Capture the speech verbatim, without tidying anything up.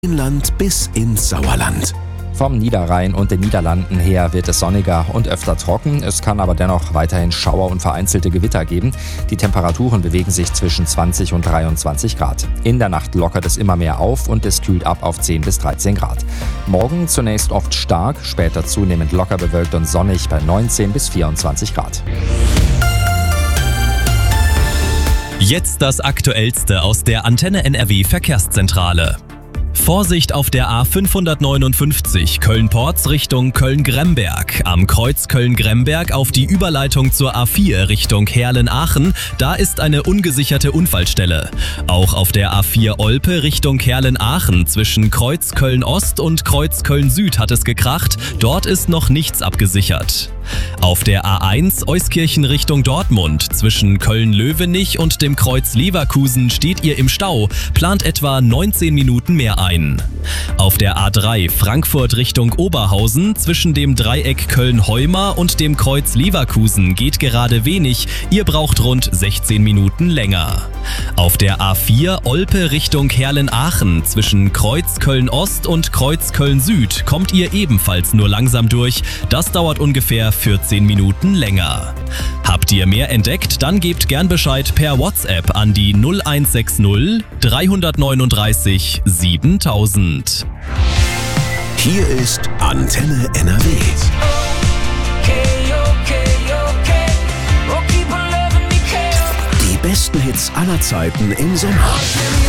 Inland bis ins Sauerland. Vom Niederrhein und den Niederlanden her wird es sonniger und öfter trocken. Es kann aber dennoch weiterhin Schauer und vereinzelte Gewitter geben. Die Temperaturen bewegen sich zwischen zwanzig und dreiundzwanzig Grad. In der Nacht lockert es immer mehr auf und es kühlt ab auf zehn bis dreizehn Grad. Morgen zunächst oft stark, später zunehmend locker bewölkt und sonnig bei neunzehn bis vierundzwanzig Grad. Jetzt das Aktuellste aus der Antenne N R W Verkehrszentrale. Vorsicht auf der A fünfhundertneunundfünfzig Köln-Porz Richtung Köln-Gremberg. Am Kreuz Köln-Gremberg auf die Überleitung zur A vier Richtung Herlen-Aachen. Da ist eine ungesicherte Unfallstelle. Auch auf der A vier Olpe Richtung Herlen-Aachen zwischen Kreuz Köln-Ost und Kreuz Köln-Süd hat es gekracht. Dort ist noch nichts abgesichert. Auf der A eins Euskirchen Richtung Dortmund zwischen Köln-Löwenich und dem Kreuz Leverkusen steht ihr im Stau, plant etwa neunzehn Minuten mehr ein. Auf der A drei Frankfurt Richtung Oberhausen zwischen dem Dreieck Köln-Heumar und dem Kreuz Leverkusen geht gerade wenig, ihr braucht rund sechzehn Minuten länger. Auf der A vier Olpe Richtung Herlen-Aachen zwischen Kreuz Köln-Ost und Kreuz Köln-Süd kommt ihr ebenfalls nur langsam durch, das dauert ungefähr vierzehn Minuten länger. Habt ihr mehr entdeckt, dann gebt gern Bescheid per WhatsApp an die null eins sechs null drei neun drei siebentausend. Hier ist Antenne N R W. Die besten Hits aller Zeiten im Sommer.